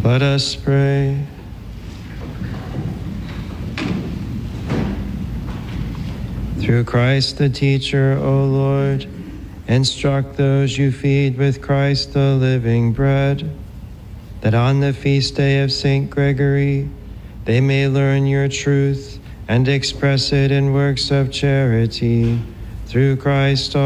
Let us pray. Through Christ the teacher, O Lord, instruct those you feed with Christ the living bread, that on the feast day of St. Gregory they may learn your truth and express it in works of charity. Through Christ